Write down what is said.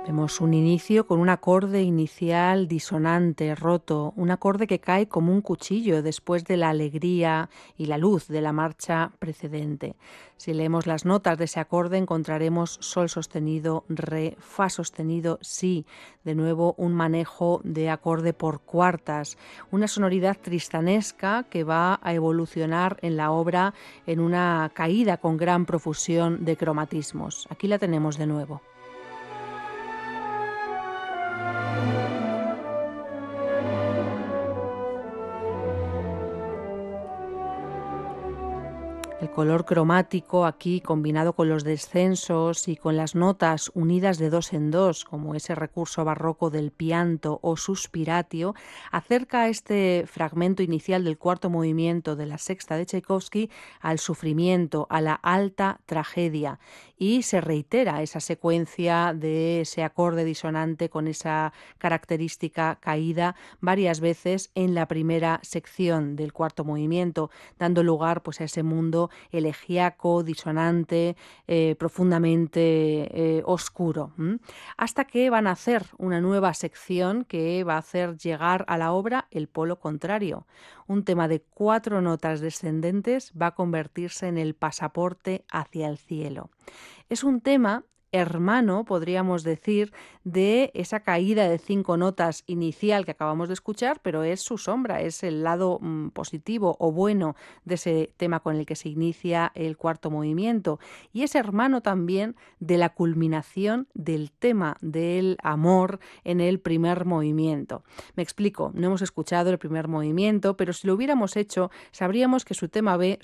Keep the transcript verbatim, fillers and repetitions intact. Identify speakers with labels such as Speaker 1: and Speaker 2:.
Speaker 1: Vemos un inicio con un acorde inicial disonante, roto, un acorde que cae como un cuchillo después de la alegría y la luz de la marcha precedente. Si leemos las notas de ese acorde encontraremos sol sostenido, re, fa sostenido, si. De nuevo un manejo de acorde por cuartas, una sonoridad tristanesca que va a evolucionar en la obra en una caída con gran profusión de cromatismos. Aquí la tenemos de nuevo. El color cromático aquí, combinado con los descensos y con las notas unidas de dos en dos, como ese recurso barroco del pianto o suspiratio, acerca a este fragmento inicial del cuarto movimiento de la sexta de Tchaikovsky al sufrimiento, a la alta tragedia, y se reitera esa secuencia de ese acorde disonante con esa característica caída varias veces en la primera sección del cuarto movimiento, dando lugar pues a ese mundo elegíaco, disonante, eh, profundamente eh, oscuro, ¿m? Hasta que van a hacer una nueva sección que va a hacer llegar a la obra el polo contrario. Un tema de cuatro notas descendentes va a convertirse en el pasaporte hacia el cielo. Es un tema hermano, podríamos decir, de esa caída de cinco notas inicial que acabamos de escuchar, pero es su sombra, es el lado mm, positivo o bueno de ese tema con el que se inicia el cuarto movimiento. Y es hermano también de la culminación del tema del amor en el primer movimiento. Me explico, no hemos escuchado el primer movimiento, pero si lo hubiéramos hecho, sabríamos que su tema B